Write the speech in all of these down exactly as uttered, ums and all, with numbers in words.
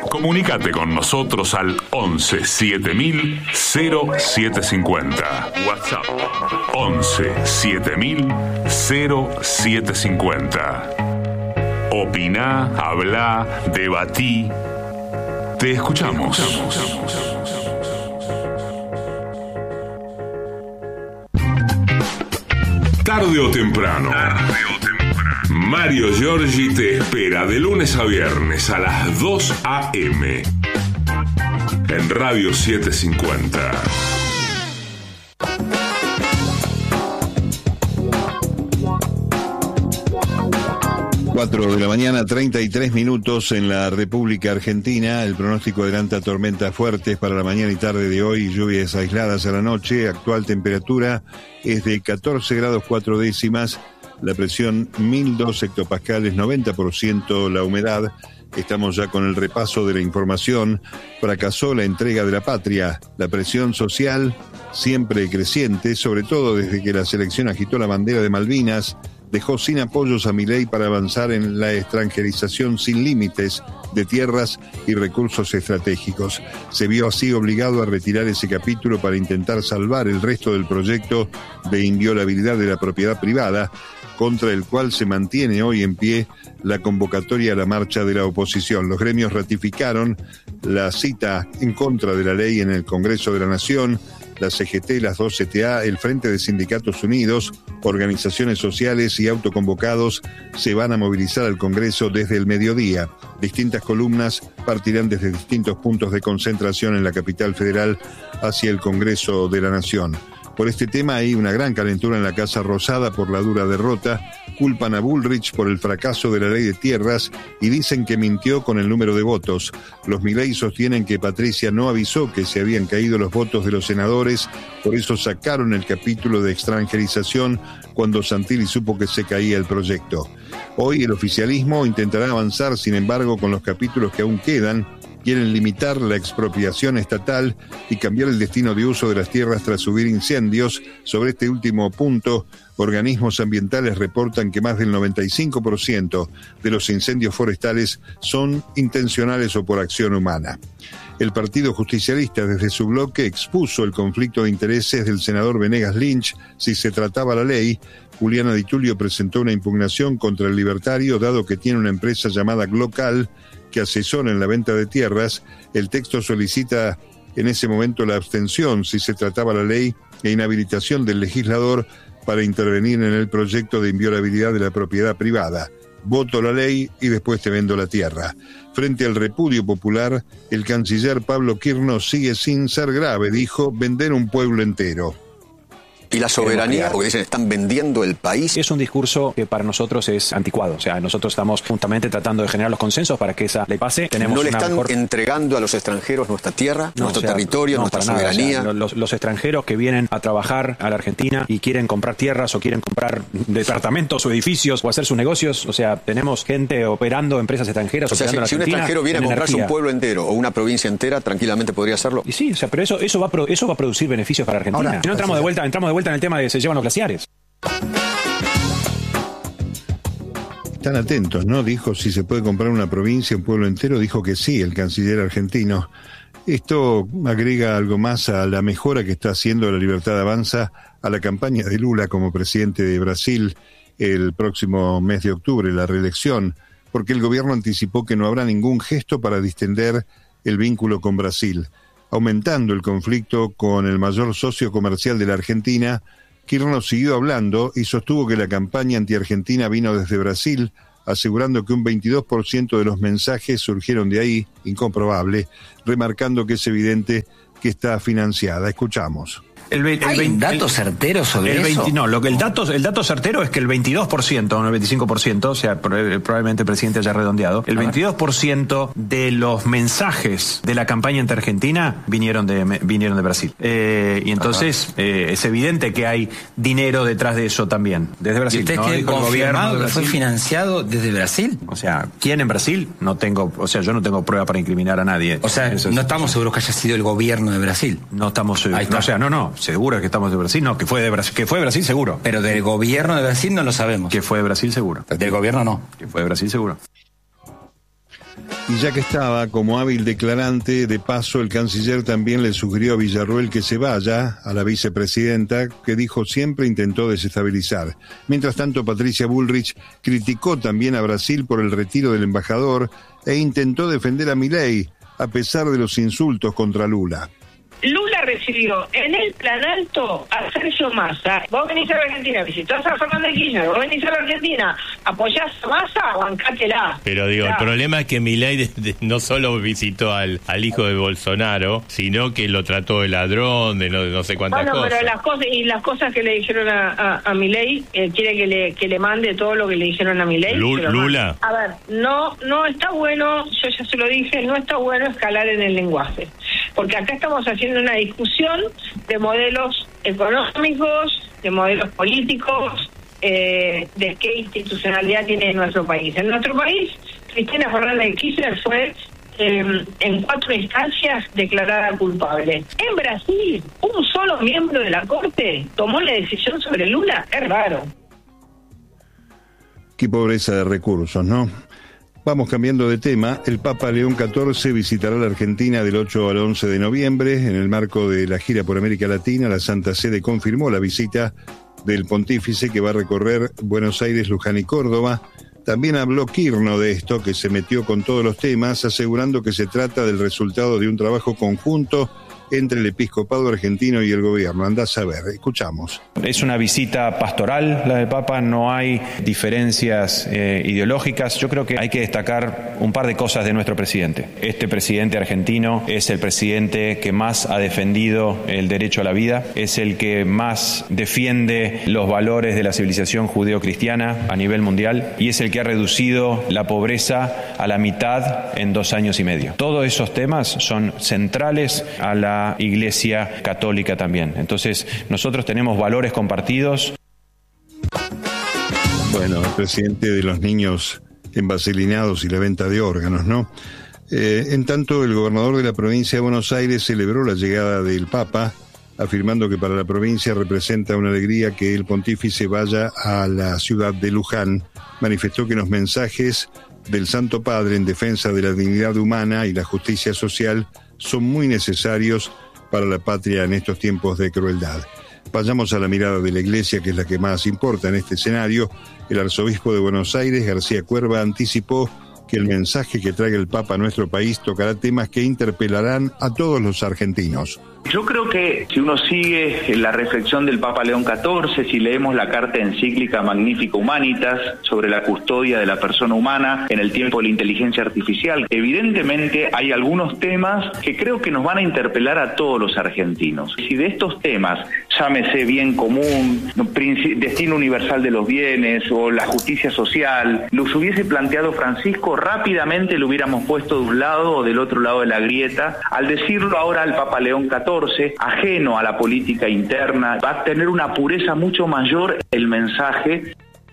Comunicate con nosotros al once siete mil cero siete cincuenta. WhatsApp once siete mil cero siete cincuenta. Opiná, hablá, debatí. Te escuchamos. Tarde o temprano. Tarde o temprano. Mario Giorgi te espera de lunes a viernes a las dos a eme en Radio setecientos cincuenta. cuatro de la mañana, treinta y tres minutos en la República Argentina. El pronóstico adelanta tormentas fuertes para la mañana y tarde de hoy, lluvias aisladas a la noche. Actual temperatura es de catorce grados cuatro décimas, la presión mil dos hectopascales, noventa por ciento la humedad. Estamos ya con el repaso de la información. Fracasó la entrega de la patria, la presión social siempre creciente, sobre todo desde que la selección agitó la bandera de Malvinas, dejó sin apoyos a Milei para avanzar en la extranjerización sin límites de tierras y recursos estratégicos. Se vio así obligado a retirar ese capítulo para intentar salvar el resto del proyecto de inviolabilidad de la propiedad privada, contra el cual se mantiene hoy en pie la convocatoria a la marcha de la oposición. Los gremios ratificaron la cita en contra de la ley en el Congreso de la Nación. La C G T, las dos C T A, el Frente de Sindicatos Unidos, organizaciones sociales y autoconvocados se van a movilizar al Congreso desde el mediodía. Distintas columnas partirán desde distintos puntos de concentración en la capital federal hacia el Congreso de la Nación. Por este tema hay una gran calentura en la Casa Rosada por la dura derrota. Culpan a Bullrich por el fracaso de la ley de tierras y dicen que mintió con el número de votos. Los Milei sostienen que Patricia no avisó que se habían caído los votos de los senadores, por eso sacaron el capítulo de extranjerización cuando Santilli supo que se caía el proyecto. Hoy el oficialismo intentará avanzar, sin embargo, con los capítulos que aún quedan. Quieren limitar la expropiación estatal y cambiar el destino de uso de las tierras tras subir incendios. Sobre este último punto, organismos ambientales reportan que más del noventa y cinco por ciento de los incendios forestales son intencionales o por acción humana. El Partido Justicialista, desde su bloque, expuso el conflicto de intereses del senador Venegas Lynch si se trataba la ley. Juliana Di Tulio presentó una impugnación contra el libertario, dado que tiene una empresa llamada Glocal que asesora en la venta de tierras. El texto solicita en ese momento la abstención si se trataba la ley e inhabilitación del legislador para intervenir en el proyecto de inviolabilidad de la propiedad privada. Voto la ley y después te vendo la tierra. Frente al repudio popular, el canciller Pablo Quirno sigue sin ser grave, dijo, vender un pueblo entero. Y la soberanía, porque dicen, están vendiendo el país. Es un discurso que para nosotros es anticuado. O sea, nosotros estamos justamente tratando de generar los consensos para que esa ley pase. Tenemos ¿No le una están mejor... entregando a los extranjeros nuestra tierra, no, nuestro o sea, territorio, no, nuestra soberanía? Nada, o sea, los, los extranjeros que vienen a trabajar a la Argentina y quieren comprar tierras o quieren comprar departamentos o edificios o hacer sus negocios, o sea, tenemos gente operando, empresas extranjeras o sea, operando si, en la Argentina. Si un extranjero viene a comprarse energía. Un pueblo entero o una provincia entera, tranquilamente podría hacerlo. Y sí, o sea, pero eso, eso, va, a pro, eso va a producir beneficios para Argentina. Ahora, si no entramos de vuelta, entramos de vuelta en el tema de se llevan los glaciares. Están atentos, ¿no? Dijo si se puede comprar una provincia, un pueblo entero. Dijo que sí, el canciller argentino. Esto agrega algo más a la mejora que está haciendo la Libertad Avanza a la campaña de Lula como presidente de Brasil el próximo mes de octubre, la reelección, porque el gobierno anticipó que no habrá ningún gesto para distender el vínculo con Brasil, aumentando el conflicto con el mayor socio comercial de la Argentina. Quirno siguió hablando y sostuvo que la campaña anti-argentina vino desde Brasil, asegurando que un veintidós por ciento de los mensajes surgieron de ahí, incomprobable, remarcando que es evidente que está financiada. Escuchamos. El, el, ¿Hay el, dato el, certero sobre el veinte, eso? No, lo que el dato, el dato certero es que el veintidós por ciento, no el veinticinco por ciento, o sea, probablemente el presidente haya redondeado, el veintidós por ciento de los mensajes de la campaña anti-argentina vinieron de, vinieron de Brasil. Eh, y entonces eh, es evidente que hay dinero detrás de eso también, desde Brasil. ¿Y ustedes ¿no? tienen Dijo confirmado que fue financiado desde Brasil? O sea, ¿quién en Brasil? No tengo, o sea, yo no tengo prueba para incriminar a nadie. O sea, eso es, no estamos seguros que haya sido el gobierno de Brasil. No estamos seguros. No, o sea, no, no, seguro que estamos de Brasil, no, que fue de Brasil, que fue de Brasil seguro. Pero del gobierno de Brasil no lo sabemos. Que fue de Brasil seguro. Del gobierno no. Que fue de Brasil seguro. Y ya que estaba como hábil declarante, de paso el canciller también le sugirió a Villarruel que se vaya, a la vicepresidenta, que dijo siempre intentó desestabilizar. Mientras tanto, Patricia Bullrich criticó también a Brasil por el retiro del embajador e intentó defender a Milei, a pesar de los insultos contra Lula. Lula recibió en el Plan Alto a Sergio Massa. Vos venís a la Argentina, visitás a Fernández Kirchner, vos venís a la Argentina, apoyás a Massa, bancátela. Pero digo, claro. El problema es que Milei de, de, no solo visitó al, al hijo de Bolsonaro, sino que lo trató de ladrón, de no, de no sé cuántas bueno, cosas. Bueno, pero las cosas y las cosas que le dijeron a, a, a Milei, eh, quiere que le que le mande todo lo que le dijeron a Milei. Lu, Lula. A ver, no no está bueno, yo ya se lo dije, no está bueno escalar en el lenguaje. Porque acá estamos haciendo una discusión de modelos económicos, de modelos políticos, eh, de qué institucionalidad tiene nuestro país. En nuestro país, Cristina Fernández de Kirchner fue eh, en cuatro instancias declarada culpable. En Brasil, un solo miembro de la Corte tomó la decisión sobre Lula. Es raro. Qué pobreza de recursos, ¿no? Vamos cambiando de tema. El Papa León catorce visitará la Argentina del ocho al once de noviembre. En el marco de la gira por América Latina, la Santa Sede confirmó la visita del pontífice, que va a recorrer Buenos Aires, Luján y Córdoba. También habló Kirchner de esto, que se metió con todos los temas, asegurando que se trata del resultado de un trabajo conjunto entre el episcopado argentino y el gobierno. Andás a ver, escuchamos. Es una visita pastoral la del Papa, no hay diferencias eh, ideológicas. Yo creo que hay que destacar un par de cosas de nuestro presidente. Este presidente argentino es el presidente que más ha defendido el derecho a la vida, es el que más defiende los valores de la civilización judeo-cristiana a nivel mundial y es el que ha reducido la pobreza a la mitad en dos años y medio. Todos esos temas son centrales a la Iglesia Católica también. Entonces, nosotros tenemos valores compartidos. Bueno, el presidente de los niños envaselinados y la venta de órganos, ¿no? Eh, en tanto, el gobernador de la provincia de Buenos Aires celebró la llegada del Papa, afirmando que para la provincia representa una alegría que el pontífice vaya a la ciudad de Luján. Manifestó que los mensajes del Santo Padre en defensa de la dignidad humana y la justicia social son muy necesarios para la patria en estos tiempos de crueldad. Vayamos a la mirada de la Iglesia, que es la que más importa en este escenario. El arzobispo de Buenos Aires, García Cuerva, anticipó que el mensaje que traiga el Papa a nuestro país tocará temas que interpelarán a todos los argentinos. Yo creo que si uno sigue la reflexión del Papa León catorce, si leemos la carta encíclica Magnificat Humanitas sobre la custodia de la persona humana en el tiempo de la inteligencia artificial, evidentemente hay algunos temas que creo que nos van a interpelar a todos los argentinos. Si de estos temas, llámese bien común, destino universal de los bienes o la justicia social, los hubiese planteado Francisco, rápidamente lo hubiéramos puesto de un lado o del otro lado de la grieta. Al decirlo ahora al Papa León catorce, ajeno a la política interna, va a tener una pureza mucho mayor el mensaje.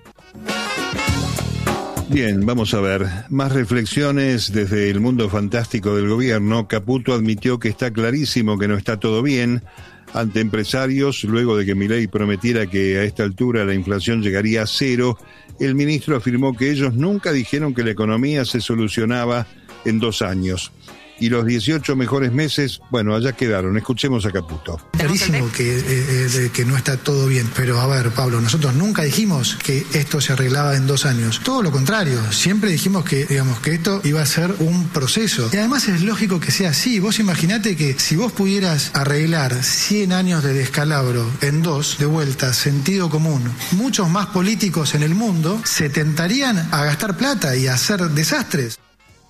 Bien, vamos a ver. Más reflexiones desde el mundo fantástico del gobierno. Caputo admitió que está clarísimo que no está todo bien ante empresarios, luego de que Milei prometiera que a esta altura la inflación llegaría a cero. El ministro afirmó que ellos nunca dijeron que la economía se solucionaba en dos años. Y los dieciocho mejores meses, bueno, allá quedaron. Escuchemos a Caputo. Clarísimo que, eh, que no está todo bien, pero a ver, Pablo, nosotros nunca dijimos que esto se arreglaba en dos años. Todo lo contrario, siempre dijimos que, digamos, que esto iba a ser un proceso. Y además es lógico que sea así. Vos imaginate que si vos pudieras arreglar cien años de descalabro en dos, de vuelta, sentido común, muchos más políticos en el mundo se tentarían a gastar plata y a hacer desastres.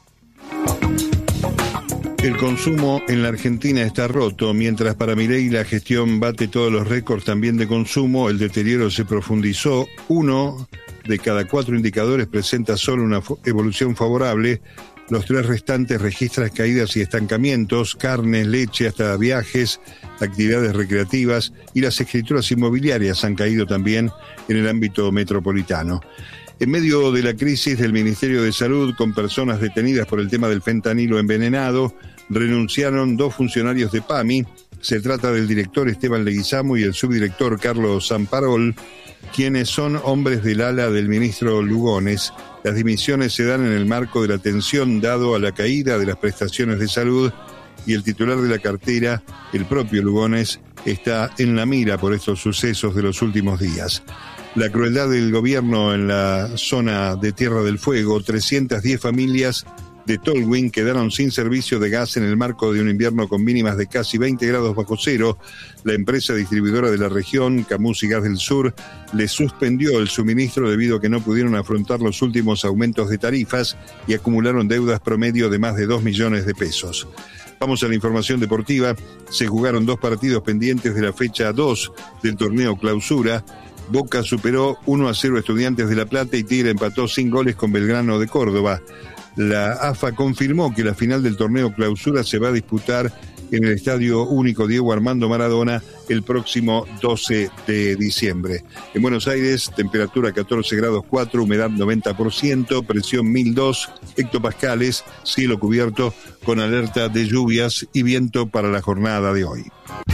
El consumo en la Argentina está roto, mientras para Milei la gestión bate todos los récords también de consumo, el deterioro se profundizó. Uno de cada cuatro indicadores presenta solo una evolución favorable, los tres restantes registran caídas y estancamientos, carnes, leche, hasta viajes, actividades recreativas y las escrituras inmobiliarias han caído también en el ámbito metropolitano. En medio de la crisis del Ministerio de Salud, con personas detenidas por el tema del fentanilo envenenado, renunciaron dos funcionarios de PAMI, Se trata del director Esteban Leguizamo y el subdirector Carlos Zamparol, quienes son hombres del ala del ministro Lugones. Las dimisiones se dan en el marco de la tensión dado a la caída de las prestaciones de salud y el titular de la cartera, el propio Lugones, está en la mira por estos sucesos de los últimos días. La crueldad del gobierno en la zona de Tierra del Fuego, trescientas diez familias de Tolwyn quedaron sin servicio de gas en el marco de un invierno con mínimas de casi veinte grados bajo cero. La empresa distribuidora de la región, Camus y Gas del Sur, les suspendió el suministro debido a que no pudieron afrontar los últimos aumentos de tarifas y acumularon deudas promedio de más de dos millones de pesos. Vamos a la información deportiva. Se jugaron dos partidos pendientes de la fecha dos del torneo Clausura. Boca superó uno a cero a Estudiantes de La Plata y Tigre empató sin goles con Belgrano de Córdoba. La A F A confirmó que la final del torneo Clausura se va a disputar en el Estadio Único Diego Armando Maradona el próximo doce de diciembre. En Buenos Aires, temperatura catorce grados cuatro, humedad noventa por ciento, presión mil dos hectopascales, cielo cubierto con alerta de lluvias y viento para la jornada de hoy.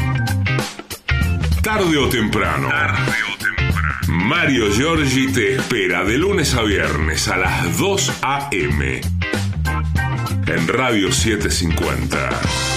Tarde o temprano. Tarde o temprano. Mario Giorgi te espera de lunes a viernes a las dos a eme en Radio setecientos cincuenta.